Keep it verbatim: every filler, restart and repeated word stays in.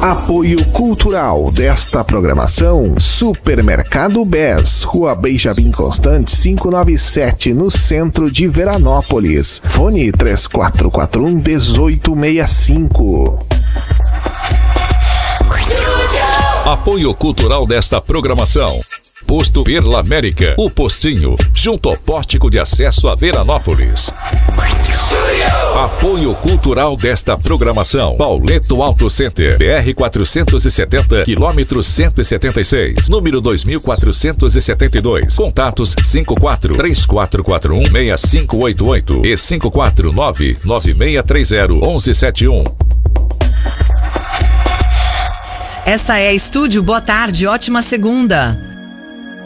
Apoio cultural desta programação: Supermercado Bes, Rua Benjamin Constant quinhentos e noventa e sete, no centro de Veranópolis. Fone três quatro quatro um, um oito seis cinco. Apoio cultural desta programação: Posto Perla América, o postinho, junto ao pórtico de acesso a Veranópolis. Apoio cultural desta programação: Pauleto Auto Center, B R quatrocentos e setenta, quilômetro cento e setenta e seis, número dois mil quatrocentos e setenta e dois. Contatos cinco quatro três quatro quatro um seis cinco oito oito e cinco quatro nove nove seis três zero um um sete um. Essa é a Estúdio Boa Tarde, ótima segunda.